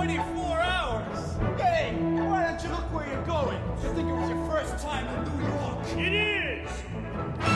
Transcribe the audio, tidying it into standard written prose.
24 hours. Hey, why don't you look where you're going? You think it was your first time in New York? It